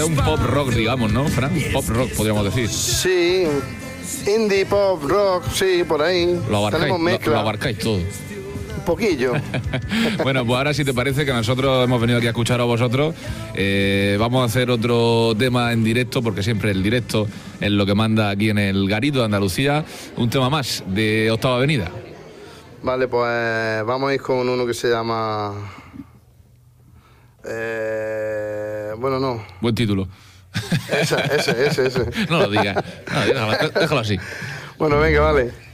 un pop rock, digamos, ¿no, Fran? Pop rock, podríamos decir. Sí, indie, pop, rock, sí, por ahí. Tenemos mezcla. Lo abarcáis todo. Un poquillo. Bueno, pues ahora si te parece que nosotros hemos venido aquí a escuchar a vosotros, vamos a hacer otro tema en directo, porque siempre el directo es lo que manda aquí en el Garito de Andalucía. Un tema más de Octava Avenida. Vale, pues vamos a ir con uno que se llama... bueno, no. Buen título. Ese. No lo digas. No, déjalo así. Bueno, venga, vale.